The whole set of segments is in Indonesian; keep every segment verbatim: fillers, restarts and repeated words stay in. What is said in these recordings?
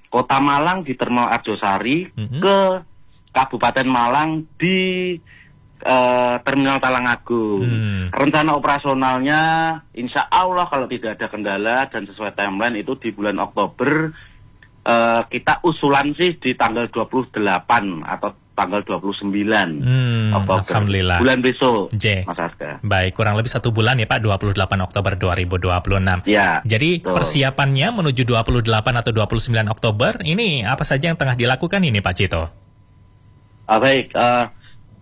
Kota Malang di Terminal Arjosari, mm-hmm. ke Kabupaten Malang di uh, Terminal Talangagung. Hmm. Rencana operasionalnya insya Allah kalau tidak ada kendala dan sesuai timeline itu di bulan Oktober. Uh, kita usulan sih di tanggal dua puluh delapan atau tanggal dua puluh sembilan hmm, Oktober. Alhamdulillah. Bulan besok, J. Mas Aska. Baik, kurang lebih satu bulan ya Pak, dua puluh delapan Oktober dua ribu dua puluh enam. Ya. Jadi betul. Persiapannya menuju dua puluh delapan atau dua puluh sembilan Oktober, ini apa saja yang tengah dilakukan ini Pak Cito? Uh, baik, uh,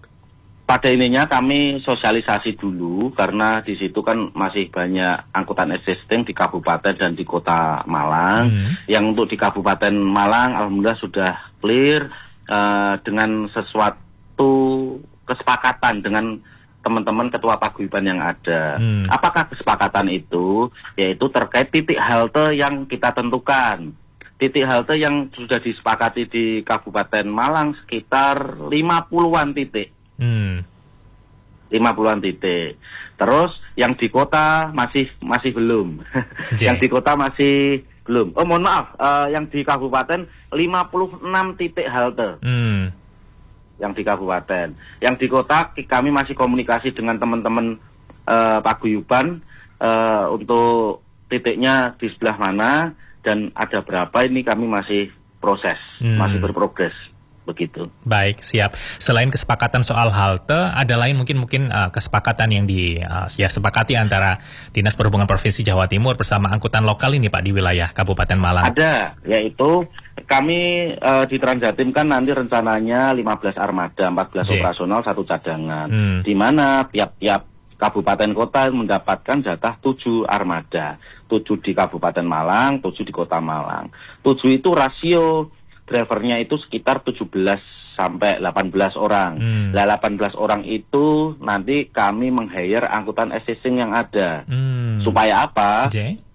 pada ininya kami sosialisasi dulu karena di situ kan masih banyak angkutan existing di kabupaten dan di kota Malang. Hmm. Yang untuk di Kabupaten Malang alhamdulillah sudah clear uh, dengan sesuatu kesepakatan dengan teman-teman ketua paguyuban yang ada. Hmm. Apakah kesepakatan itu? Yaitu terkait titik halte yang kita tentukan. Titik halte yang sudah disepakati di Kabupaten Malang sekitar lima puluhan titik. Hmm. lima puluhan titik. Terus yang di kota masih masih belum. Yang di kota masih belum. Oh mohon maaf, uh, yang di kabupaten lima puluh enam titik halte. Hmm. Yang di kabupaten. Yang di kota kami masih komunikasi dengan teman-teman uh, paguyuban uh, untuk titiknya di sebelah mana dan ada berapa ini kami masih proses, hmm. masih berprogres. Begitu. Baik, siap. Selain kesepakatan soal halte, ada lain mungkin mungkin uh, kesepakatan yang di uh, ya sepakati antara Dinas Perhubungan Provinsi Jawa Timur bersama angkutan lokal ini Pak di wilayah Kabupaten Malang. Ada, yaitu kami uh, di Transjatim kan nanti rencananya lima belas armada, empat belas J. operasional, satu cadangan. Hmm. Di mana tiap-tiap kabupaten kota mendapatkan jatah tujuh armada. tujuh di Kabupaten Malang, tujuh di Kota Malang. tujuh itu rasio drivernya itu sekitar tujuh belas sampai delapan belas orang. Hmm. Nah, delapan belas orang itu nanti kami meng-hire angkutan existing yang ada. Hmm. Supaya apa?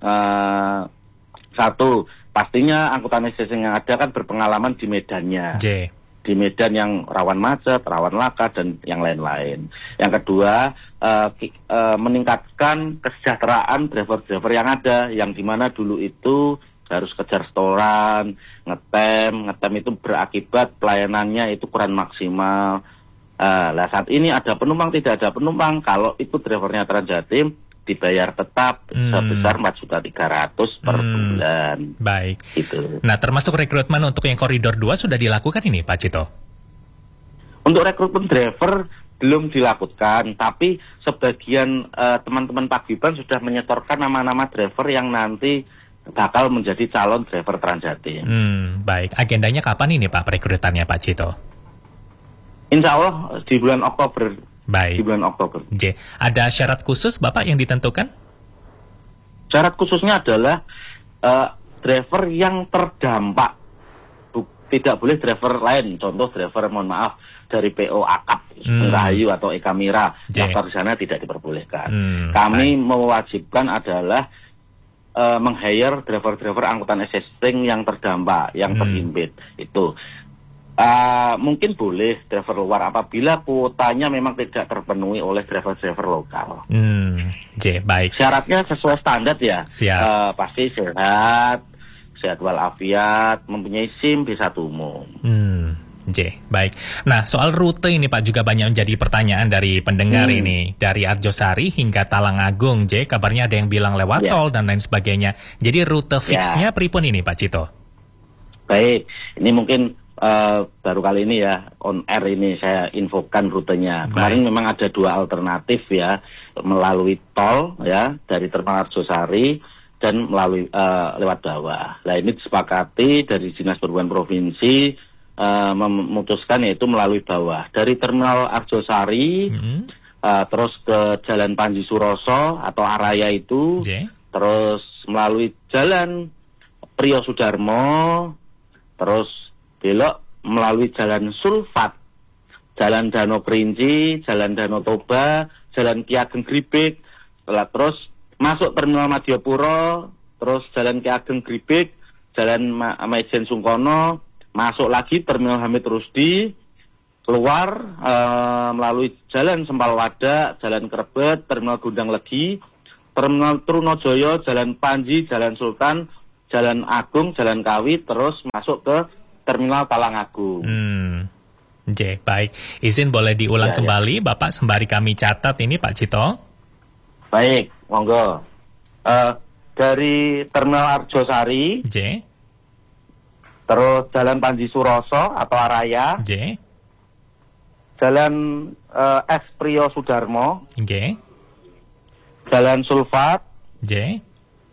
Uh, satu, pastinya angkutan existing yang ada kan berpengalaman di medannya. J. Di medan yang rawan macet, rawan laka, dan yang lain-lain. Yang kedua, uh, ki- uh, meningkatkan kesejahteraan driver-driver yang ada. Yang dimana dulu itu harus kejar setoran, ngetem, ngetem itu berakibat pelayanannya itu kurang maksimal. Uh, lah saat ini ada penumpang, tidak ada penumpang, kalau itu drivernya Transjatim dibayar tetap hmm. sebesar empat juta tiga ratus ribu per hmm. bulan. Baik. Gitu. Nah, termasuk rekrutmen untuk yang koridor dua sudah dilakukan ini Pak Cito? Untuk rekrutmen driver belum dilakukan, tapi sebagian uh, teman-teman paguyuban sudah menyetorkan nama-nama driver yang nanti bakal menjadi calon driver Transjatim. Hmm, baik. Agendanya kapan ini Pak perekrutannya Pak Cito? Insya Allah di bulan Oktober. Baik. Di bulan Oktober. J. Ada syarat khusus Bapak yang ditentukan? Syarat khususnya adalah uh, driver yang terdampak. Buk, tidak boleh driver lain. Contoh driver mohon maaf dari P O Akap, hmm. Rahayu atau Eka Mira. Daftar di sana tidak diperbolehkan. Hmm, Kami baik. mewajibkan adalah Uh, meng-hire driver-driver angkutan existing yang terdampak, yang hmm. terimpit itu. Uh, mungkin boleh driver luar apabila kuotanya memang tidak terpenuhi oleh driver-driver lokal. Hmm. J, baik. Syaratnya sesuai standar ya. Siap. Uh, pasti sehat, sehat walafiat, mempunyai SIM, B satu umum. Hmm. J, baik. Nah, soal rute ini Pak juga banyak menjadi pertanyaan dari pendengar hmm. ini. Dari Arjosari hingga Talangagung, J, kabarnya ada yang bilang lewat yeah. tol dan lain sebagainya. Jadi rute fixnya yeah. pripun ini Pak Cito? Baik, ini mungkin uh, baru kali ini ya, on air ini saya infokan rutenya. Baik. Kemarin memang ada dua alternatif ya, melalui tol ya, dari Terminal Arjosari dan melalui uh, lewat bawah. Nah ini disepakati dari Dinas Perhubungan Provinsi, Uh, memutuskan yaitu melalui bawah dari Terminal Arjosari mm-hmm. uh, terus ke Jalan Panji Suroso atau Araya itu yeah. terus melalui Jalan Priyo Sudarmo terus belok melalui Jalan Sulfat, Jalan Danau Kerinci, Jalan Danau Toba, Jalan Ki Ageng Gribik, setelah terus masuk Terminal Madiopuro, terus Jalan Ki Ageng Gribik, Jalan Ma- Maijen Sungkono, masuk lagi Terminal Hamid Rusdi, keluar uh, melalui Jalan Sempalwada, Jalan Krebet, Terminal Gundang Legi, Terminal Trunojoyo, Jalan Panji, Jalan Sultan, Jalan Agung, Jalan Kawi, terus masuk ke Terminal Talang Agung. Hmm. J, baik. Izin boleh diulang ya, kembali, ya. Bapak, sembari kami catat ini, Pak Cito. Baik, monggo. Uh, dari Terminal Arjosari, J. Terus Jalan Panji Suroso atau Araya, J. Jalan uh, S. Priyo Sudarmo, J. Jalan Sulfat, J.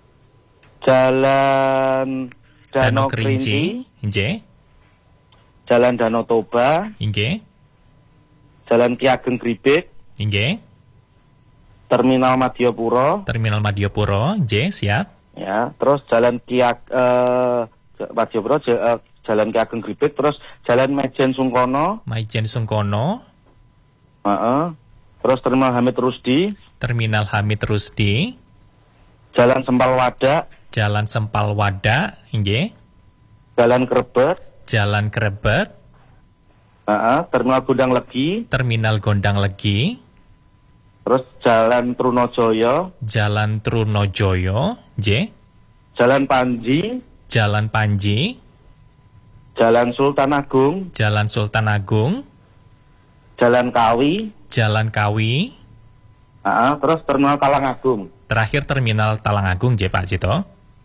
Jalan Danau Kerinci, J. Jalan Danau Toba, J. Jalan Ki Ageng Gribek, J. Terminal Madiopuro, Terminal Madiopuro, J, siap. Ya, terus Jalan Ki uh, Madiopuro, j- uh, Jalan Ki Ageng Gribek, terus Jalan Maijen Sungkono, Maijen Sungkono, uh-uh. terus Terminal Hamid Rusdi, Terminal Hamid Rusdi, Jalan Sempal Wadak, Jalan Sempal Wadak, J. Jalan Krebet, Jalan Krebet, uh-uh. Terminal Gondang Legi, Terminal Gondang Legi, terus Jalan Trunojoyo, Jalan Trunojoyo, J. Jalan Panji, Jalan Panji, Jalan Sultan Agung, Jalan Sultan Agung, Jalan Kawi, Jalan Kawi, uh-uh. terus Terminal Talang Agung. Terakhir Terminal Talang Agung, J, Pak Cito.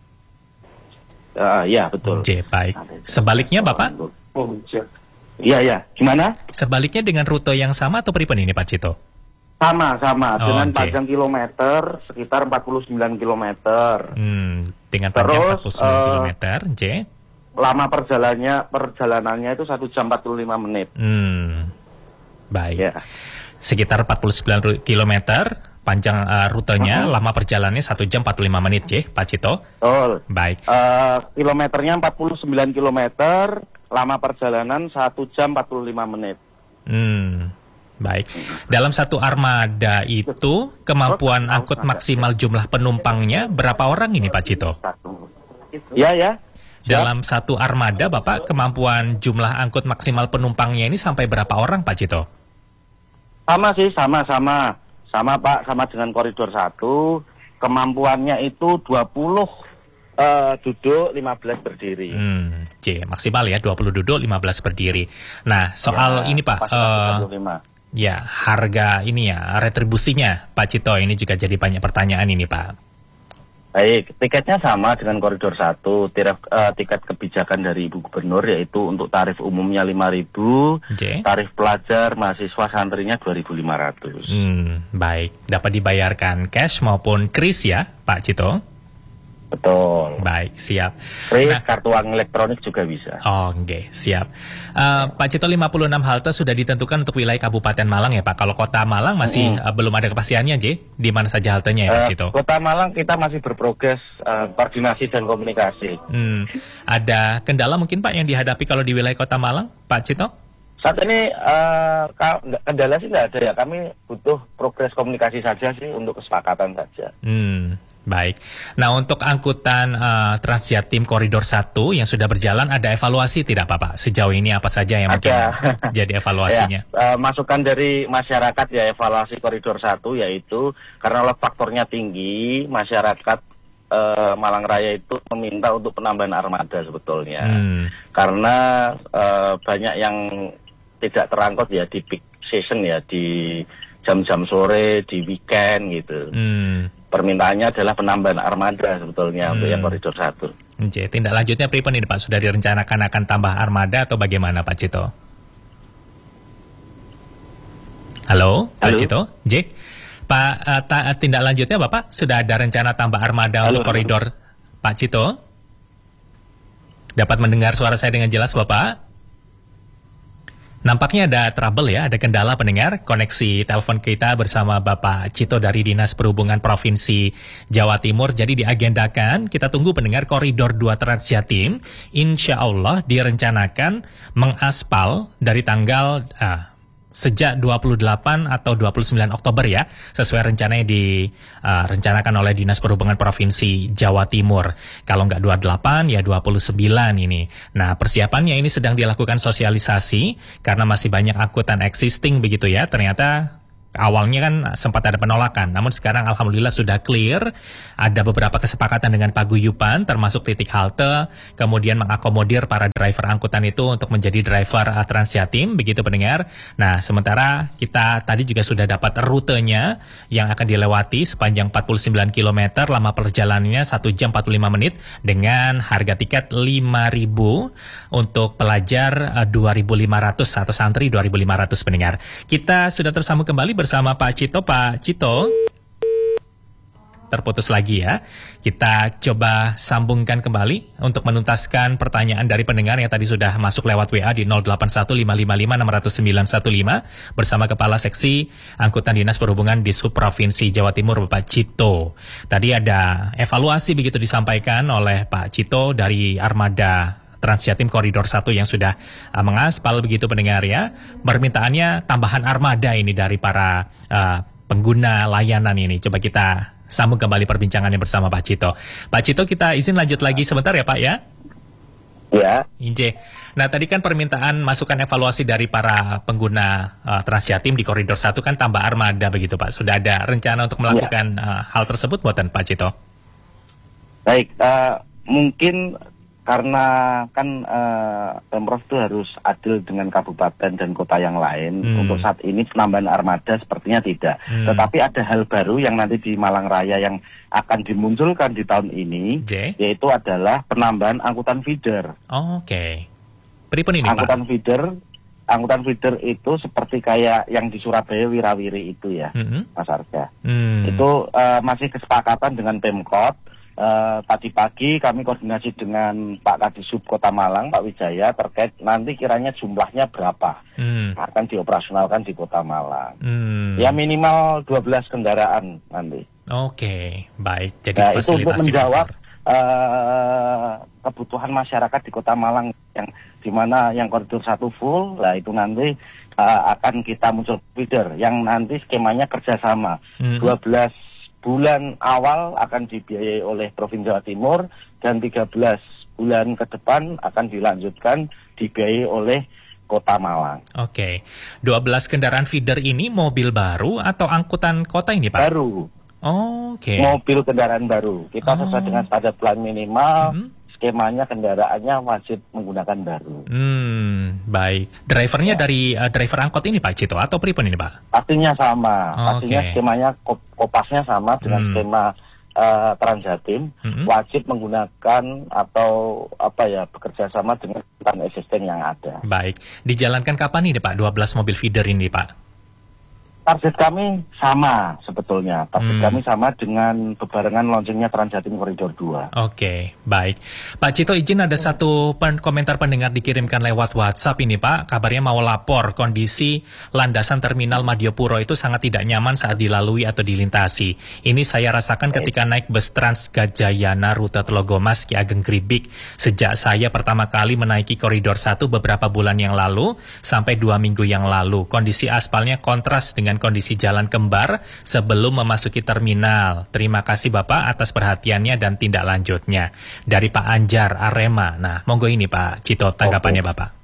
Uh, ya, betul. J, baik. Sebaliknya, Bapak? Iya, ya. Gimana? Sebaliknya dengan rute yang sama atau pripun ini, Pak Cito? Sama, sama. Oh, dengan J. panjang kilometer, sekitar empat puluh sembilan kilometer. Hmm, dengan panjang Terus, empat puluh sembilan uh, kilometer, J. Lama perjalanannya, perjalanannya itu satu jam empat puluh lima menit. Hmm, baik. Ya. Sekitar empat puluh sembilan kilometer. Panjang uh, rutenya, uh-huh. lama perjalanannya satu jam empat puluh lima menit, J, Pak Cito. Betul. Baik. Uh, kilometernya empat puluh sembilan kilometer, lama perjalanan satu jam empat puluh lima menit. Hmm, baik. Dalam satu armada itu, kemampuan angkut maksimal jumlah penumpangnya berapa orang ini, Pak Cito? Ya, ya. Dalam satu armada, Bapak, kemampuan jumlah angkut maksimal penumpangnya ini sampai berapa orang, Pak Cito? Sama sih, sama-sama. Sama Pak, sama dengan koridor satu, kemampuannya itu dua puluh uh, duduk, lima belas berdiri. Hmm, C, maksimal ya, dua puluh duduk, lima belas berdiri. Nah, soal ya, ini Pak, uh, ya harga ini ya, retribusinya Pak Cito, ini juga jadi banyak pertanyaan ini Pak. Baik, tiketnya sama dengan koridor satu, tarif, uh, tiket kebijakan dari Ibu Gubernur yaitu untuk tarif umumnya lima ribu, J. tarif pelajar, mahasiswa, santrinya dua ribu lima ratus. Hmm, baik, dapat dibayarkan cash maupun kris ya Pak Cito? Betul. Baik, siap. Kris, nah, kartu uang elektronik juga bisa. Oh, oke, okay, siap. Uh, Pak Cito, lima puluh enam halte sudah ditentukan untuk wilayah Kabupaten Malang ya Pak? Kalau Kota Malang masih mm. uh, belum ada kepastiannya, J? Di mana saja haltenya ya Pak Cito? Uh, Kota Malang kita masih berprogres uh, koordinasi dan komunikasi. Hmm. Ada kendala mungkin Pak yang dihadapi kalau di wilayah Kota Malang, Pak Cito? Saat ini uh, kendala sih nggak ada ya. Kami butuh progres komunikasi saja sih untuk kesepakatan saja. Hmm. Baik. Nah, untuk angkutan uh, Transjatim Koridor satu yang sudah berjalan, ada evaluasi tidak Bapak? Sejauh ini apa saja yang mungkin jadi evaluasinya? Ya, uh, masukan dari masyarakat ya evaluasi Koridor satu yaitu karena faktornya tinggi, masyarakat uh, Malang Raya itu meminta untuk penambahan armada sebetulnya. Hmm. Karena uh, banyak yang tidak terangkut ya di peak season ya, di jam-jam sore, di weekend gitu. Hmm. Permintaannya adalah penambahan armada sebetulnya hmm. untuk yang koridor satu. Oke, tindak lanjutnya pripun ini Pak? Sudah direncanakan akan tambah armada atau bagaimana Pak Cito? Halo, Halo? Pak Cito? J? Pak, uh, ta- tindak lanjutnya Bapak, sudah ada rencana tambah armada Halo, untuk koridor halo. Pak Cito? Dapat mendengar suara saya dengan jelas Bapak? Nampaknya ada trouble ya, ada kendala pendengar, koneksi telepon kita bersama Bapak Cito dari Dinas Perhubungan Provinsi Jawa Timur. Jadi diagendakan, kita tunggu pendengar koridor dua Transjatim, insya Allah direncanakan mengaspal dari tanggal... Ah, sejak dua puluh delapan atau dua puluh sembilan Oktober ya, sesuai rencana yang direncanakan uh, oleh Dinas Perhubungan Provinsi Jawa Timur. Kalau nggak dua puluh delapan ya dua puluh sembilan ini. Nah, persiapannya ini sedang dilakukan sosialisasi karena masih banyak angkutan existing begitu ya. Ternyata Awalnya kan sempat ada penolakan, namun sekarang alhamdulillah sudah clear. Ada beberapa kesepakatan dengan paguyuban, termasuk titik halte, kemudian mengakomodir para driver angkutan itu untuk menjadi driver uh, Transjatim, begitu pendengar. Nah, sementara kita tadi juga sudah dapat rutenya yang akan dilewati sepanjang empat puluh sembilan kilometer, lama perjalanannya satu jam empat puluh lima menit, dengan harga tiket lima ribu, untuk pelajar uh, dua ribu lima ratus atau santri dua ribu lima ratus pendengar. Kita sudah tersambung kembali bersama Pak Cito. Pak Cito, terputus lagi ya. Kita coba sambungkan kembali untuk menuntaskan pertanyaan dari pendengar yang tadi sudah masuk lewat W A di nol delapan satu lima lima lima enam nol sembilan satu lima bersama Kepala Seksi Angkutan Dinas Perhubungan di Subprovinsi Jawa Timur, Bapak Cito. Tadi ada evaluasi begitu disampaikan oleh Pak Cito dari armada Transjatim Koridor satu yang sudah uh, mengaspal begitu pendengar ya. Permintaannya tambahan armada ini dari para uh, pengguna layanan ini. Coba kita sambung kembali perbincangannya bersama Pak Cito. Pak Cito, kita izin lanjut lagi sebentar ya Pak ya. Ya. Inje. Nah, tadi kan permintaan masukan evaluasi dari para pengguna uh, Transjatim di Koridor satu kan tambah armada begitu Pak. Sudah ada rencana untuk melakukan ya. uh, hal tersebut buatan Pak Cito? Baik, uh, mungkin karena kan uh, Pemprov itu harus adil dengan kabupaten dan kota yang lain. Hmm. Untuk saat ini penambahan armada sepertinya tidak. Hmm. Tetapi ada hal baru yang nanti di Malang Raya yang akan dimunculkan di tahun ini, J? Yaitu adalah penambahan angkutan feeder. Oh, Oke. Okay. Pripun ini angkutan Pak? feeder, angkutan feeder itu seperti kayak yang di Surabaya Wirawiri itu ya, hmm. Mas Arga. Hmm. Itu uh, masih kesepakatan dengan Pemkot. Uh, tadi pagi kami koordinasi dengan Pak Kadisub Kota Malang, Pak Wijaya, terkait nanti kiranya jumlahnya berapa hmm. akan dioperasionalkan di Kota Malang. Hmm. Ya minimal dua belas kendaraan nanti. Oke, baik. Jadi nah, fasilitasi itu untuk menjawab uh, kebutuhan masyarakat di Kota Malang yang dimana yang koridor satu full, lah itu nanti uh, akan kita muncul feeder yang nanti skemanya kerjasama. Hmm. dua belas bulan awal akan dibiayai oleh Provinsi Jawa Timur dan tiga belas bulan ke depan akan dilanjutkan dibiayai oleh Kota Malang. Oke, dua belas kendaraan feeder ini mobil baru atau angkutan kota ini Pak? Baru. Oh, Oke. Okay. Mobil kendaraan baru. Kita oh. sesuai dengan standar plan minimal. Hmm. Skemanya kendaraannya wajib menggunakan baru. Hmm, baik. Drivernya ya. dari uh, driver angkot ini Pak Cito atau pripun ini Pak? Pastinya sama. Oh, Pastinya okay. skemanya kop kopasnya sama dengan hmm. skema uh, Transjatim. Hmm. Wajib menggunakan atau apa ya bekerja sama dengan angkutan existing yang ada. Baik. Dijalankan kapan ini Pak? dua belas mobil feeder ini Pak? Target kami sama sebetulnya. Target hmm. kami sama dengan bebarengan launchingnya Transjatim Koridor dua. Oke, okay, baik. Pak Cito, izin ada satu pen komentar pendengar dikirimkan lewat WhatsApp ini Pak. Kabarnya mau lapor kondisi landasan Terminal Madiopuro itu sangat tidak nyaman saat dilalui atau dilintasi. Ini saya rasakan okay. ketika naik bus Trans Gajayana rute Telogomas Ki Ageng Gribik. Sejak saya pertama kali menaiki Koridor satu beberapa bulan yang lalu sampai dua minggu yang lalu. Kondisi aspalnya kontras dengan kondisi jalan kembar sebelum memasuki terminal. Terima kasih Bapak atas perhatiannya dan tindak lanjutnya. Dari Pak Anjar, Arema. Nah, monggo ini Pak Cito tanggapannya okay. Bapak.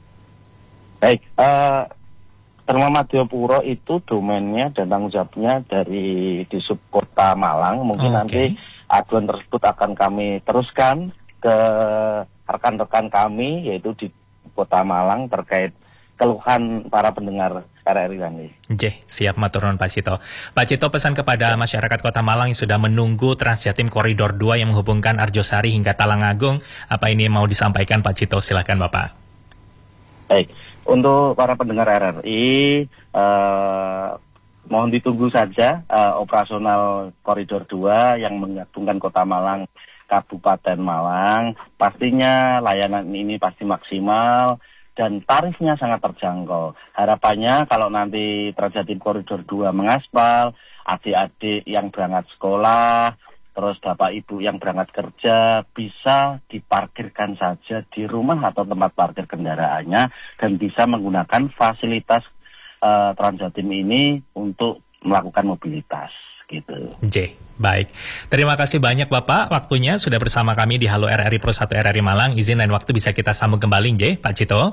Baik, uh, Terminal Madiopuro itu domainnya dan tanggung jawabnya dari di Sub Kota Malang. Mungkin okay. nanti aduan tersebut akan kami teruskan ke rekan-rekan kami yaitu di Kota Malang terkait keluhan para pendengar R R I nanti. J, siap matur nuwun Pak Cito. Pak Cito, pesan kepada masyarakat Kota Malang yang sudah menunggu Transjatim Koridor dua yang menghubungkan Arjosari hingga Talangagung. Apa ini mau disampaikan Pak Cito? Silakan Bapak. Baik, untuk para pendengar R R I, uh, mohon ditunggu saja uh, operasional Koridor dua yang menghubungkan Kota Malang, Kabupaten Malang. Pastinya layanan ini pasti maksimal dan tarifnya sangat terjangkau. Harapannya kalau nanti Transjatim Koridor dua mengaspal, adik-adik yang berangkat sekolah, terus bapak ibu yang berangkat kerja, bisa diparkirkan saja di rumah atau tempat parkir kendaraannya, dan bisa menggunakan fasilitas uh, Transjatim ini untuk melakukan mobilitas. Gitu. J, baik. Terima kasih banyak Bapak, waktunya sudah bersama kami di Halo R R I Pro satu R R I Malang. Izin dan waktu bisa kita sambung kembali, J, Pak Cito.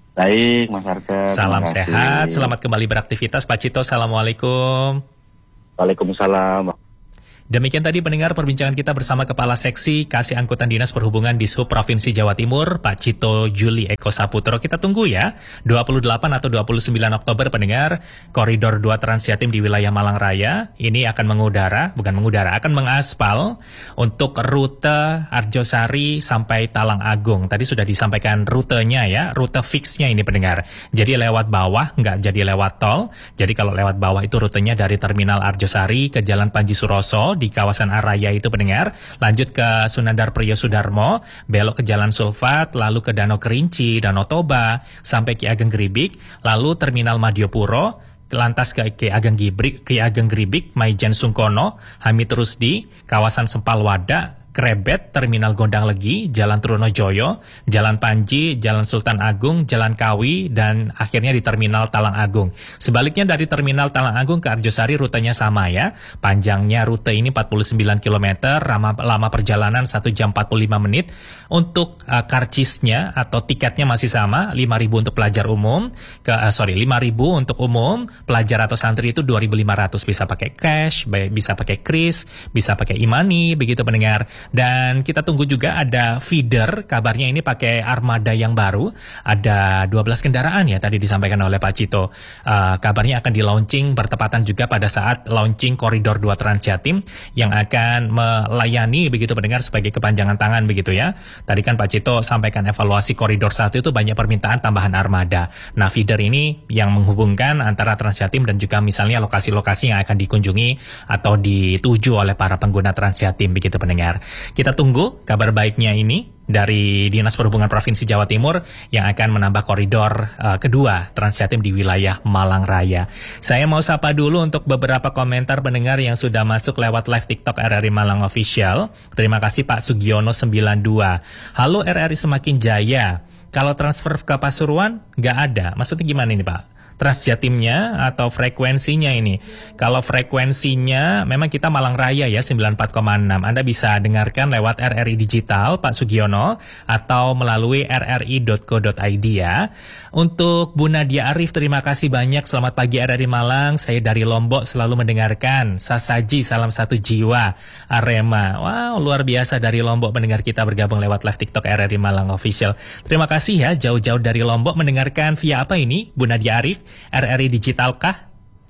Baik, Mas Arga. Salam terima kasih. sehat, selamat kembali beraktivitas Pak Cito. Assalamualaikum. Waalaikumsalam. Demikian tadi pendengar perbincangan kita bersama Kepala Seksi Kasih Angkutan Dinas Perhubungan Dishub Provinsi Jawa Timur, Pak Cito Juli Eko Saputro. Kita tunggu ya, dua puluh delapan atau dua puluh sembilan Oktober pendengar, Koridor dua Transjatim di wilayah Malang Raya ini akan mengudara, bukan mengudara, akan mengaspal untuk rute Arjosari sampai Talang Agung. Tadi sudah disampaikan rutenya ya, rute fixnya ini pendengar. Jadi lewat bawah, nggak jadi lewat tol. Jadi kalau lewat bawah itu rutenya dari Terminal Arjosari ke Jalan Panji Suroso, di kawasan Araya itu pendengar, lanjut ke Sunandar Priyo Sudarmo, belok ke Jalan Sulfat, lalu ke Danau Kerinci, Danau Toba, sampai Ki Ageng Gribik, lalu Terminal Madiopuro, lantas ke Ki Ageng Gribik, Ki Ageng Gribik, Maijen Sungkono, Hamid Rusdi, kawasan Sempalwada, Krebet, Terminal Gondang Legi, Jalan Trunojoyo, Jalan Panji, Jalan Sultan Agung, Jalan Kawi, dan akhirnya di Terminal Talang Agung. Sebaliknya dari Terminal Talang Agung ke Arjosari rutenya sama ya. Panjangnya rute ini empat puluh sembilan kilometer, lama, lama perjalanan satu jam empat puluh lima menit. Untuk uh, karcisnya atau tiketnya masih sama, lima ribu untuk pelajar umum, ke uh, sorry lima ribu untuk umum, pelajar atau santri itu dua ribu lima ratus, bisa pakai cash, bisa pakai kris, bisa pakai e-money, begitu pendengar. Dan kita tunggu juga ada feeder, kabarnya ini pakai armada yang baru, ada dua belas kendaraan ya tadi disampaikan oleh Pak Cito. Uh, kabarnya akan di-launching bertepatan juga pada saat launching Koridor dua Transjatim yang akan melayani begitu pendengar sebagai kepanjangan tangan begitu ya. Tadi kan Pak Cito sampaikan evaluasi Koridor satu itu banyak permintaan tambahan armada. Nah feeder ini yang menghubungkan antara Transjatim dan juga misalnya lokasi-lokasi yang akan dikunjungi atau dituju oleh para pengguna Transjatim begitu pendengar. Kita tunggu kabar baiknya ini dari Dinas Perhubungan Provinsi Jawa Timur yang akan menambah koridor uh, kedua Transjatim di wilayah Malang Raya. Saya mau sapa dulu untuk beberapa komentar pendengar yang sudah masuk lewat live TikTok R R I Malang Official. Terima kasih Pak Sugiono sembilan dua. Halo R R I Semakin Jaya. Kalau transfer ke Pasuruan nggak ada. Maksudnya gimana ini Pak? Transjatimnya atau frekuensinya ini. Kalau frekuensinya memang kita Malang Raya ya sembilan puluh empat koma enam. Anda bisa dengarkan lewat R R I Digital Pak Sugiono atau melalui r r i dot co dot i d ya. Untuk Bu Nadia Arif terima kasih banyak. Selamat pagi R R I Malang. Saya dari Lombok selalu mendengarkan. Sasaji salam satu jiwa Arema. Wow luar biasa dari Lombok mendengar kita bergabung lewat live TikTok R R I Malang Official. Terima kasih ya jauh-jauh dari Lombok mendengarkan via apa ini Bu Nadia Arif? R R I Digital kah?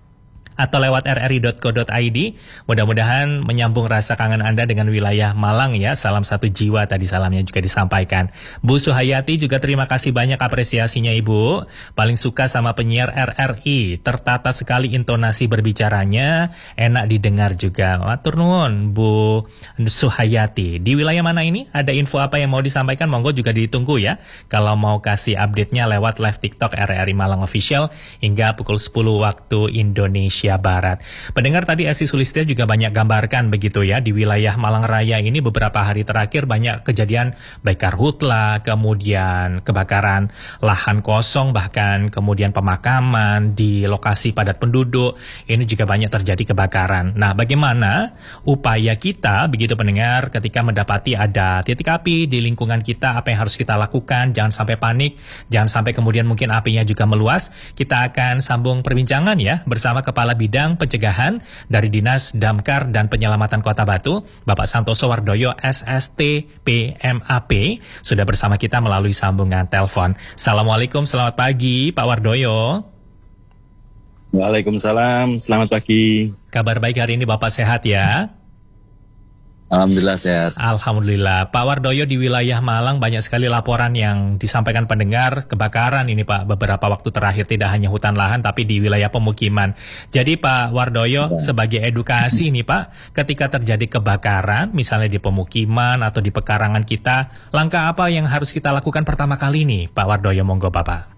Atau lewat r r i dot co dot i d. Mudah-mudahan menyambung rasa kangen Anda dengan wilayah Malang ya. Salam satu jiwa tadi salamnya juga disampaikan. Bu Suhayati juga terima kasih banyak apresiasinya Ibu. Paling suka sama penyiar R R I. Tertata sekali intonasi berbicaranya. Enak didengar juga. Matur nuwun Bu Suhayati. Di wilayah mana ini? Ada info apa yang mau disampaikan? Monggo juga ditunggu ya. Kalau mau kasih update-nya lewat live TikTok R R I Malang Official hingga pukul sepuluh waktu Indonesia Barat. Pendengar tadi Esi Sulistia juga banyak gambarkan begitu ya di wilayah Malang Raya ini beberapa hari terakhir banyak kejadian baik karhutla, kemudian kebakaran lahan kosong, bahkan kemudian pemakaman di lokasi padat penduduk. Ini juga banyak terjadi kebakaran. Nah, bagaimana upaya kita begitu pendengar ketika mendapati ada titik api di lingkungan kita, apa yang harus kita lakukan? Jangan sampai panik, jangan sampai kemudian mungkin apinya juga meluas. Kita akan sambung perbincangan ya bersama Kepala Bidang Pencegahan dari Dinas Damkar dan Penyelamatan Kota Batu, Bapak Santoso Wardoyo S S T P M A P, sudah bersama kita melalui sambungan telepon. Assalamualaikum, selamat pagi Pak Wardoyo. Waalaikumsalam, selamat pagi. Kabar baik hari ini Bapak sehat ya? Alhamdulillah sehat. Alhamdulillah. Pak Wardoyo, di wilayah Malang banyak sekali laporan yang disampaikan pendengar kebakaran ini Pak. Beberapa waktu terakhir tidak hanya hutan lahan tapi di wilayah pemukiman. Jadi Pak Wardoyo ya, sebagai edukasi ini Pak, ketika terjadi kebakaran misalnya di pemukiman atau di pekarangan kita, langkah apa yang harus kita lakukan pertama kali nih Pak Wardoyo, monggo Bapak.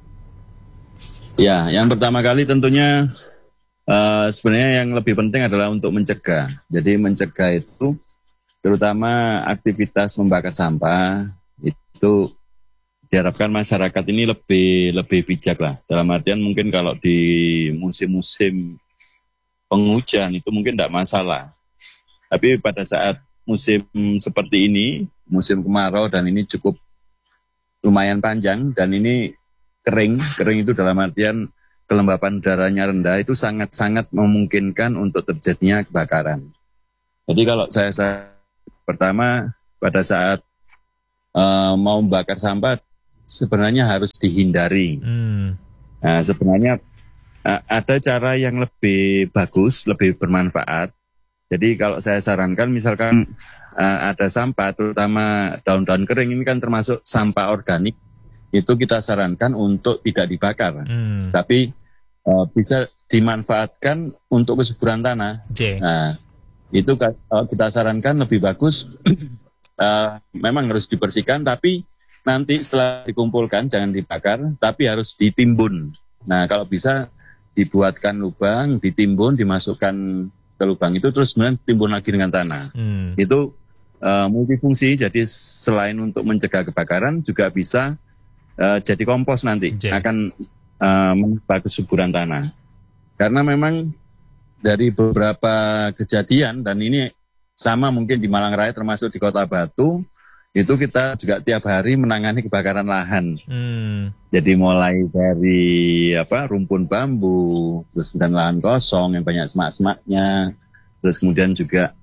Ya, yang pertama kali tentunya uh, sebenarnya yang lebih penting adalah untuk mencegah. Jadi mencegah itu terutama aktivitas membakar sampah itu diharapkan masyarakat ini lebih lebih bijak lah. Dalam artian mungkin kalau di musim-musim penghujan itu mungkin tidak masalah. Tapi pada saat musim seperti ini, musim kemarau dan ini cukup lumayan panjang dan ini kering, kering itu dalam artian kelembapan udaranya rendah, itu sangat-sangat memungkinkan untuk terjadinya kebakaran. Jadi kalau saya, saya pertama pada saat uh, mau membakar sampah sebenarnya harus dihindari. Hmm. Nah, sebenarnya uh, ada cara yang lebih bagus, lebih bermanfaat. Jadi kalau saya sarankan misalkan uh, ada sampah, terutama daun-daun kering ini kan termasuk sampah organik, itu kita sarankan untuk tidak dibakar. Hmm. Tapi uh, bisa dimanfaatkan untuk kesuburan tanah. J. Nah, itu uh, kita sarankan lebih bagus. uh, memang harus dibersihkan, tapi nanti setelah dikumpulkan jangan dibakar, tapi harus ditimbun. Nah, kalau bisa dibuatkan lubang, ditimbun, dimasukkan ke lubang itu, terus kemudian timbun lagi dengan tanah. Hmm. Itu uh, multifungsi, jadi selain untuk mencegah kebakaran juga bisa uh, jadi kompos nanti, J. akan uh, menambah kesuburan tanah. Karena memang dari beberapa kejadian, dan ini sama mungkin di Malang Raya termasuk di Kota Batu, itu kita juga tiap hari menangani kebakaran lahan. Hmm. Jadi mulai dari apa rumpun bambu, terus kemudian lahan kosong yang banyak semak-semaknya, terus kemudian juga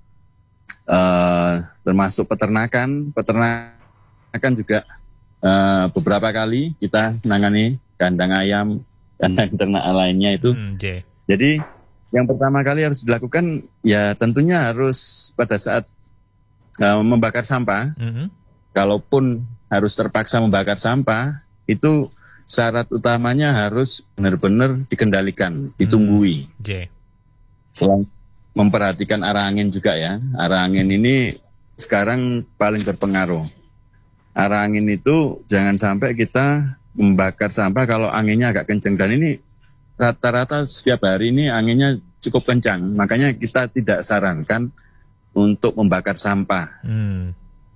uh, termasuk peternakan, peternakan juga uh, beberapa kali kita menangani kandang ayam, kandang ternak lainnya itu. Hmm, Jadi yang pertama kali harus dilakukan ya tentunya harus pada saat uh, membakar sampah. Mm-hmm. Kalaupun harus terpaksa membakar sampah, itu syarat utamanya harus benar-benar dikendalikan, ditunggui. Hmm. Selain memperhatikan arah angin juga ya. Arah angin ini sekarang paling berpengaruh. Arah angin itu jangan sampai kita membakar sampah kalau anginnya agak kencang. Dan ini rata-rata setiap hari ini anginnya cukup kencang. Makanya kita tidak sarankan untuk membakar sampah. Hmm.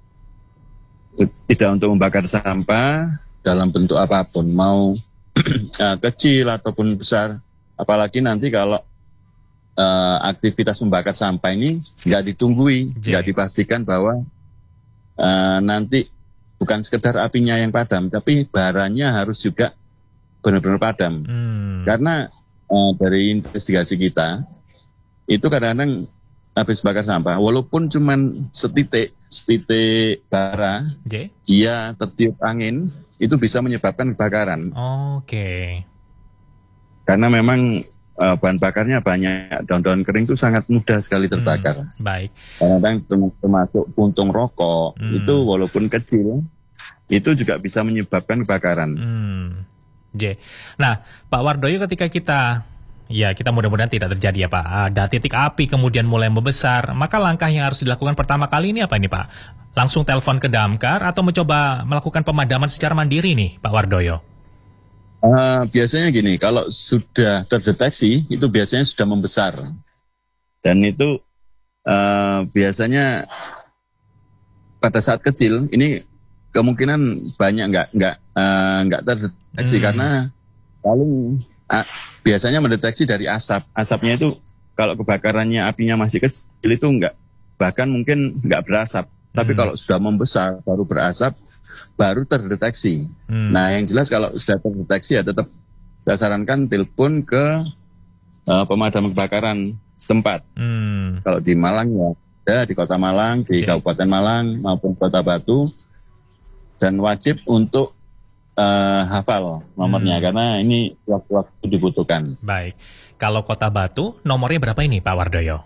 Tidak untuk membakar sampah dalam bentuk apapun, mau uh, kecil ataupun besar. Apalagi nanti kalau uh, aktivitas membakar sampah ini nggak ditunggui, nggak dipastikan bahwa uh, nanti bukan sekedar apinya yang padam, tapi baranya harus juga benar-benar padam. Hmm. Karena uh, dari investigasi kita, itu kadang-kadang habis bakar sampah, walaupun cuman setitik, setitik bara, J? dia tertiup angin, itu bisa menyebabkan kebakaran. Oke. Okay. Karena memang uh, bahan bakarnya banyak, daun-daun kering itu sangat mudah sekali terbakar. Hmm, baik. Kadang-kadang termasuk puntung rokok, hmm. itu walaupun kecil, itu juga bisa menyebabkan kebakaran. Hmm. J. Nah, Pak Wardoyo, ketika kita Ya, kita mudah-mudahan tidak terjadi ya Pak. Ada titik api kemudian mulai membesar, maka langkah yang harus dilakukan pertama kali ini apa ini Pak? Langsung telepon ke damkar atau mencoba melakukan pemadaman secara mandiri nih Pak Wardoyo? Uh, biasanya gini, kalau sudah terdeteksi itu biasanya sudah membesar. Dan itu uh, biasanya pada saat kecil ini kemungkinan banyak nggak nggak uh, nggak terdeteksi hmm. karena paling uh, biasanya mendeteksi dari asap. Asapnya itu kalau kebakarannya apinya masih kecil itu enggak, bahkan mungkin enggak berasap. Hmm. Tapi kalau sudah membesar baru berasap, baru terdeteksi. Hmm. Nah yang jelas kalau sudah terdeteksi ya tetap saya sarankan telepon ke uh, pemadam kebakaran setempat. Hmm. Kalau di Malang ya ada, di Kota Malang, di J. Kabupaten Malang maupun Kota Batu. Dan wajib untuk Uh, hafal nomornya hmm. karena ini waktu-waktu dibutuhkan. Baik. Kalau Kota Batu nomornya berapa ini Pak Wardoyo?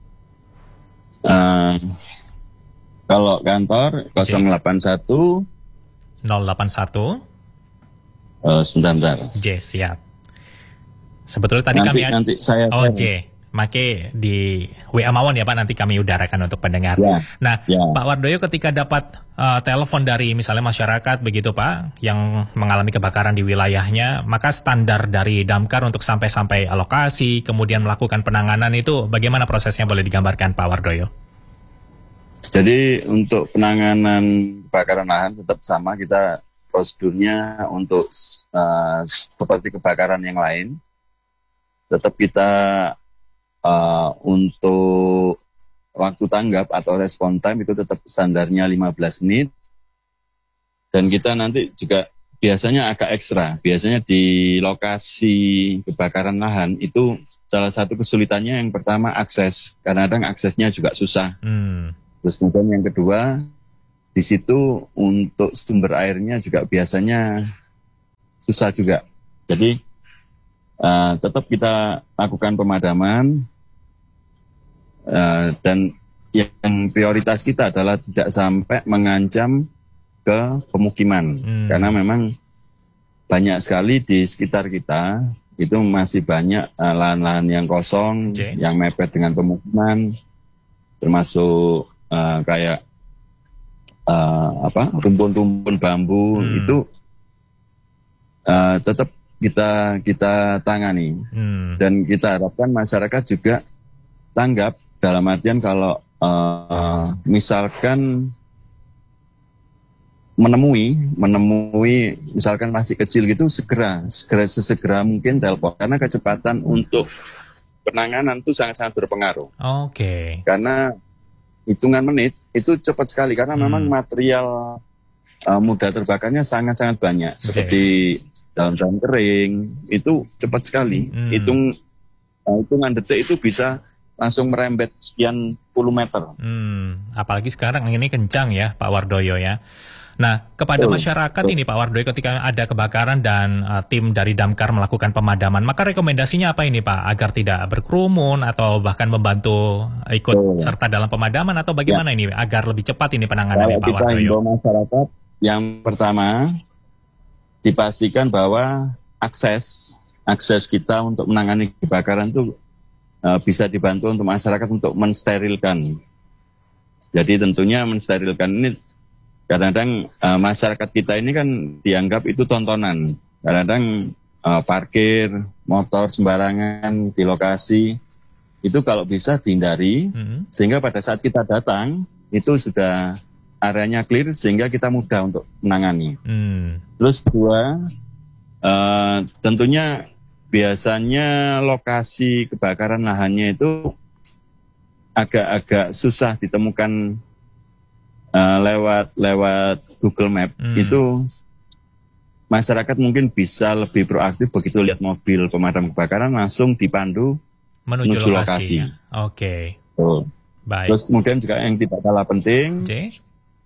Uh, kalau kantor nol delapan satu nol delapan satu uh, sebentar. J, siap. Sebetulnya tadi nanti, kami nanti saya Oh J. Make di W A Mawon ya Pak, nanti kami udarakan untuk pendengar. Ya, nah, ya. Pak Wardoyo ketika dapat uh, telepon dari misalnya masyarakat begitu Pak, yang mengalami kebakaran di wilayahnya, maka standar dari damkar untuk sampai-sampai alokasi, kemudian melakukan penanganan itu bagaimana prosesnya, boleh digambarkan Pak Wardoyo? Jadi untuk penanganan kebakaran lahan tetap sama, kita prosedurnya untuk uh, seperti kebakaran yang lain, tetap kita Uh, untuk waktu tanggap atau respon time itu tetap standarnya lima belas menit. Dan kita nanti juga biasanya agak ekstra. Biasanya di lokasi kebakaran lahan itu salah satu kesulitannya yang pertama akses. Kadang-kadang aksesnya juga susah. Hmm. Terus kemudian yang kedua, di situ untuk sumber airnya juga biasanya susah juga. Jadi uh, tetap kita lakukan pemadaman uh, dan yang prioritas kita adalah tidak sampai mengancam ke pemukiman, hmm. karena memang banyak sekali di sekitar kita itu masih banyak uh, lahan-lahan yang kosong, okay. yang mepet dengan pemukiman, termasuk uh, kayak uh, apa rumpun-rumpun bambu hmm. itu uh, tetap kita kita tangani, hmm. dan kita harapkan masyarakat juga tanggap dalam artian kalau Uh, misalkan menemui, menemui misalkan masih kecil gitu, segera, segera sesegera mungkin telepon, karena kecepatan untuk penanganan itu sangat-sangat berpengaruh. Oke. Okay. Karena hitungan menit itu cepat sekali, karena hmm. memang material uh, mudah terbakarnya sangat-sangat banyak, okay. seperti daun-daun kering itu cepat sekali, hmm. hitung uh, hitungan detik itu bisa langsung merembet sekian puluh meter. Hmm, apalagi sekarang ini kencang ya Pak Wardoyo ya. Nah, kepada oh, masyarakat oh. ini Pak Wardoyo ketika ada kebakaran dan uh, tim dari Damkar melakukan pemadaman, maka rekomendasinya apa ini Pak? Agar tidak berkerumun atau bahkan membantu ikut oh. serta dalam pemadaman atau bagaimana ya. Ini agar lebih cepat ini penanganannya Pak Wardoyo? Kita masyarakat yang pertama dipastikan bahwa akses akses kita untuk menangani kebakaran itu Uh, bisa dibantu untuk masyarakat untuk mensterilkan. Jadi tentunya mensterilkan ini kadang-kadang uh, masyarakat kita ini kan dianggap itu tontonan. Kadang-kadang uh, parkir motor sembarangan di lokasi itu kalau bisa dihindari, mm-hmm. sehingga pada saat kita datang itu sudah areanya clear sehingga kita mudah untuk menangani. Mm. Terus kedua, uh, tentunya biasanya lokasi kebakaran lahannya itu agak-agak susah ditemukan uh, lewat lewat Google Map. Hmm. Itu masyarakat mungkin bisa lebih proaktif begitu lihat mobil pemadam kebakaran langsung dipandu menuju, menuju lokasi. Oke. Okay. Oh. Baik. Terus kemudian juga yang tidak kalah penting, okay.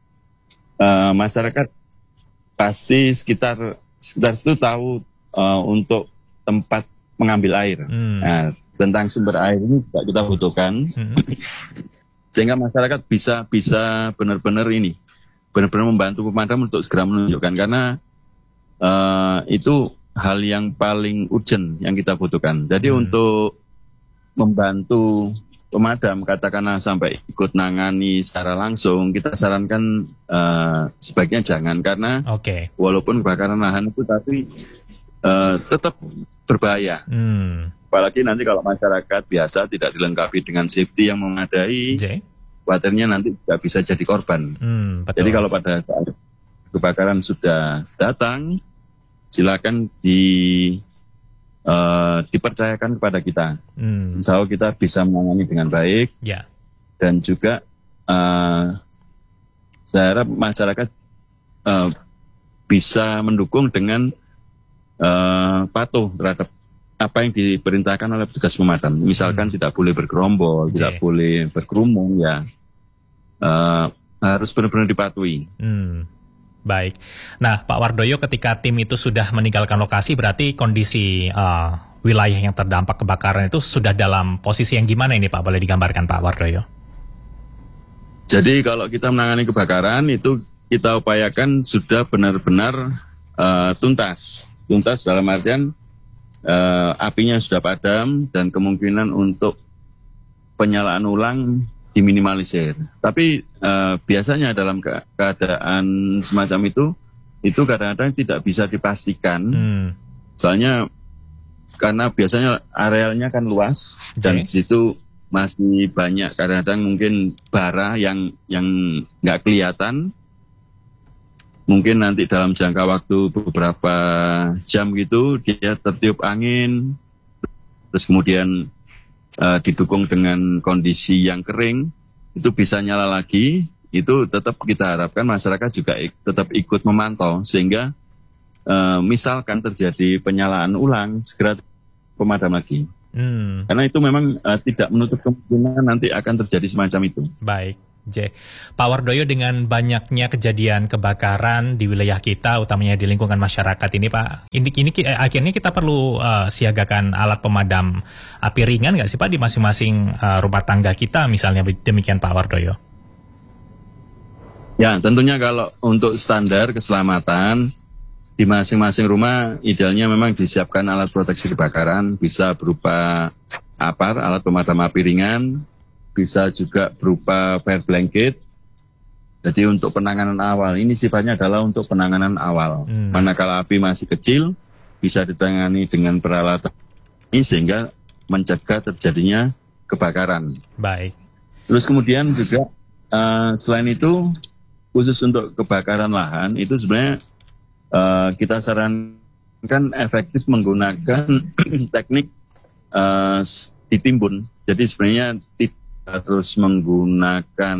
uh, masyarakat pasti sekitar sekitar itu tahu uh, untuk tempat mengambil air. Hmm. Nah, tentang sumber air ini juga kita butuhkan, hmm. sehingga masyarakat bisa bisa benar-benar ini, benar-benar membantu pemadam untuk segera menunjukkan, karena uh, itu hal yang paling urgent yang kita butuhkan. Jadi hmm. untuk membantu pemadam, katakanlah sampai ikut nangani secara langsung, kita sarankan uh, sebaiknya jangan, karena okay. walaupun kebakaran lahan itu tapi Uh, tetap berbahaya. Hmm. Apalagi nanti kalau masyarakat biasa tidak dilengkapi dengan safety yang memadai, okay. khawatirnya nanti tidak bisa jadi korban. Hmm, jadi kalau pada saat kebakaran sudah datang, silakan di uh, dipercayakan kepada kita. Hmm. Insya Allah kita bisa menangani dengan baik. Yeah. Dan juga uh, saya harap masyarakat uh, bisa mendukung dengan Uh, patuh terhadap apa yang diperintahkan oleh petugas pemadam. Misalkan hmm. tidak boleh bergerombol, okay. tidak boleh berkerumun, ya uh, harus benar-benar dipatuhi. Hmm. Baik. Nah, Pak Wardoyo, ketika tim itu sudah meninggalkan lokasi, berarti kondisi uh, wilayah yang terdampak kebakaran itu sudah dalam posisi yang gimana ini Pak? Boleh digambarkan Pak Wardoyo? Jadi kalau kita menangani kebakaran itu kita upayakan sudah benar-benar uh, tuntas. Tuntas dalam artian uh, apinya sudah padam dan kemungkinan untuk penyalaan ulang diminimalisir. Tapi uh, biasanya dalam ke- keadaan semacam itu, itu kadang-kadang tidak bisa dipastikan. Hmm. Soalnya karena biasanya arealnya kan luas, okay. dan di situ masih banyak kadang-kadang mungkin bara yang yang nggak kelihatan. Mungkin nanti dalam jangka waktu beberapa jam gitu dia tertiup angin, terus kemudian uh, didukung dengan kondisi yang kering, itu bisa nyala lagi. Itu tetap kita harapkan masyarakat juga ik- tetap ikut memantau, sehingga uh, misalkan terjadi penyalaan ulang, segera pemadam lagi. Hmm. Karena itu memang uh, tidak menutup kemungkinan nanti akan terjadi semacam itu. Baik, J. Pak Wardoyo, dengan banyaknya kejadian kebakaran di wilayah kita, utamanya di lingkungan masyarakat ini, Pak, ini, ini eh, akhirnya kita perlu uh, siagakan alat pemadam api ringan nggak sih, Pak, di masing-masing uh, rumah tangga kita, misalnya demikian, Pak Wardoyo? Ya, tentunya kalau untuk standar keselamatan di masing-masing rumah, idealnya memang disiapkan alat proteksi kebakaran, bisa berupa apar, alat pemadam api ringan, bisa juga berupa fire blanket. Jadi untuk penanganan awal, ini sifatnya adalah untuk penanganan awal. Hmm. Manakala api masih kecil, bisa ditangani dengan peralatan ini sehingga mencegah terjadinya kebakaran. Baik. Terus kemudian juga uh, selain itu, khusus untuk kebakaran lahan, itu sebenarnya Uh, kita sarankan efektif menggunakan teknik uh, ditimbun. Jadi sebenarnya tidak harus menggunakan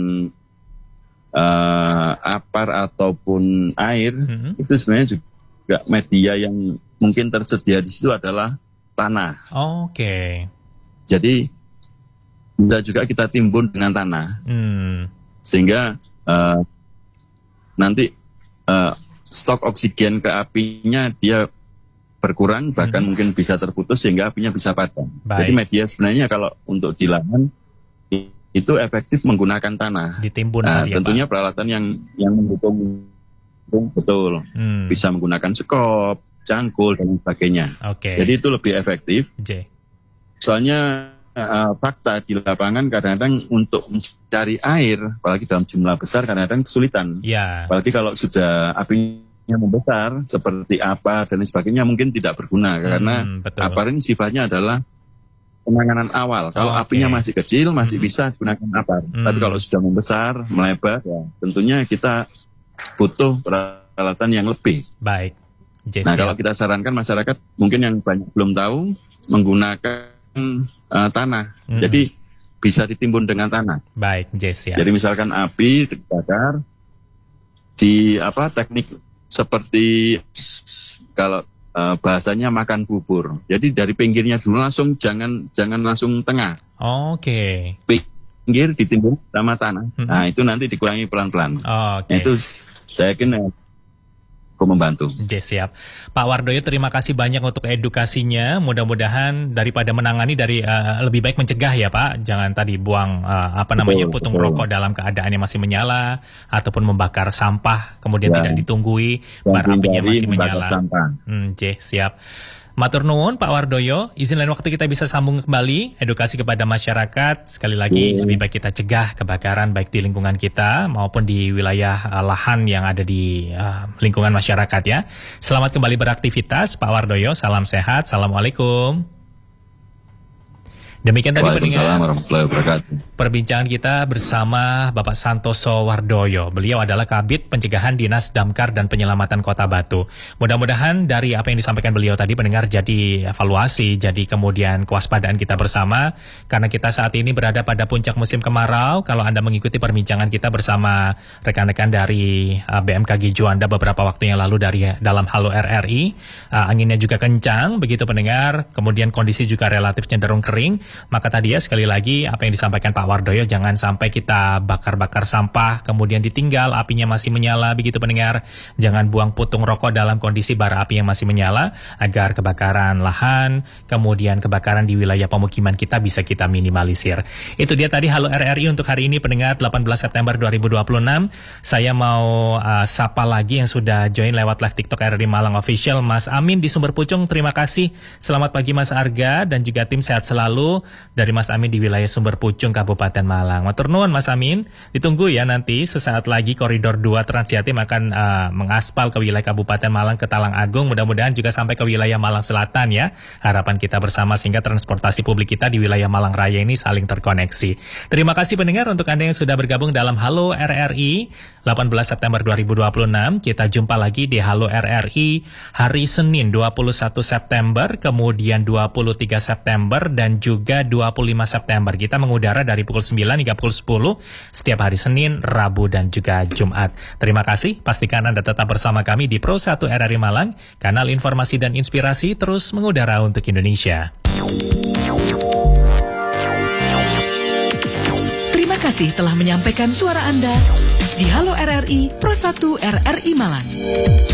uh, apar ataupun air. Mm-hmm. Itu sebenarnya juga media yang mungkin tersedia di situ adalah tanah. Oh, Oke. Okay. Jadi bisa juga kita timbun dengan tanah, mm. sehingga uh, nanti uh, stok oksigen ke apinya dia berkurang, bahkan hmm. mungkin bisa terputus sehingga apinya bisa padam. Baik. Jadi media sebenarnya kalau untuk di lahan itu efektif menggunakan tanah. Ditimbun. Nah, ya, tentunya Pak? Peralatan yang yang mendukung betul, hmm. bisa menggunakan sekop, cangkul dan sebagainya. Okay. Jadi itu lebih efektif. J. Soalnya uh, fakta di lapangan kadang-kadang untuk mencari air, apalagi dalam jumlah besar kadang-kadang kesulitan. Yeah. Apalagi kalau sudah apinya membesar seperti apa dan sebagainya mungkin tidak berguna, karena hmm, apar ini sifatnya adalah penanganan awal. Kalau oh, apinya okay. masih kecil masih hmm. bisa digunakan apar. Hmm. Tapi kalau sudah membesar, melebar, ya, tentunya kita butuh peralatan yang lebih. Baik. Jesse. Nah, kalau kita sarankan masyarakat mungkin yang banyak belum tahu menggunakan uh, tanah. Hmm. Jadi bisa ditimbun dengan tanah. Baik, Jesse. Jadi misalkan api terbakar di apa teknik seperti kalau uh, bahasanya makan bubur. Jadi dari pinggirnya dulu langsung, jangan jangan langsung tengah. Oke. Okay. Pinggir ditimbun sama tanah. Mm-hmm. Nah itu nanti dikurangi pelan-pelan. Oke. Okay. Nah, itu saya yakin uh, aku membantu. Yes, siap. Pak Wardoyo, terima kasih banyak untuk edukasinya. Mudah-mudahan daripada menangani, dari uh, lebih baik mencegah ya Pak. Jangan tadi buang uh, apa namanya betul, putung betul. rokok dalam keadaan yang masih menyala, ataupun membakar sampah kemudian ya. tidak ditunggui bar apinya masih menyala. Hmm, J, siap. Matur nuwun Pak Wardoyo, izin lain waktu kita bisa sambung kembali edukasi kepada masyarakat. Sekali lagi hmm. lebih baik kita cegah kebakaran baik di lingkungan kita maupun di wilayah uh, lahan yang ada di uh, lingkungan masyarakat ya. Selamat kembali beraktivitas Pak Wardoyo, salam sehat, assalamualaikum. Demikian tadi pendengar perbincangan kita bersama Bapak Santoso Wardoyo. Beliau adalah Kabid Pencegahan Dinas Damkar dan Penyelamatan Kota Batu. Mudah-mudahan dari apa yang disampaikan beliau tadi pendengar jadi evaluasi, jadi kemudian kewaspadaan kita bersama. Karena kita saat ini berada pada puncak musim kemarau. Kalau Anda mengikuti perbincangan kita bersama rekan-rekan dari uh, B M K G Juanda beberapa waktu yang lalu dari dalam Halo R R I, uh, anginnya juga kencang, begitu pendengar. Kemudian kondisi juga relatif cenderung kering. Maka tadi ya sekali lagi apa yang disampaikan Pak Wardoyo, jangan sampai kita bakar-bakar sampah kemudian ditinggal apinya masih menyala, begitu pendengar. Jangan buang putung rokok dalam kondisi bara api yang masih menyala, agar kebakaran lahan kemudian kebakaran di wilayah pemukiman kita bisa kita minimalisir. Itu dia tadi Halo R R I untuk hari ini pendengar delapan belas September dua ribu dua puluh enam. Saya mau uh, sapa lagi yang sudah join lewat live TikTok R R I Malang Official, Mas Amin di Sumber Pucung, terima kasih. Selamat pagi Mas Arga dan juga tim, sehat selalu dari Mas Amin di wilayah Sumber Pucung, Kabupaten Malang. Matur nuwun Mas Amin. Ditunggu ya nanti sesaat lagi Koridor dua Trans Jatim akan uh, mengaspal ke wilayah Kabupaten Malang ke Talang Agung. Mudah-mudahan juga sampai ke wilayah Malang Selatan ya. Harapan kita bersama sehingga transportasi publik kita di wilayah Malang Raya ini saling terkoneksi. Terima kasih pendengar untuk Anda yang sudah bergabung dalam Halo R R I delapan belas September dua ribu dua puluh enam. Kita jumpa lagi di Halo R R I hari Senin dua puluh satu September, kemudian dua puluh tiga September dan juga hingga dua puluh lima September. Kita mengudara dari pukul sembilan hingga pukul sepuluh setiap hari Senin, Rabu, dan juga Jumat. Terima kasih, pastikan Anda tetap bersama kami di Pro satu R R I Malang, kanal informasi dan inspirasi terus mengudara untuk Indonesia. Terima kasih telah menyampaikan suara Anda di Halo R R I Pro satu R R I Malang.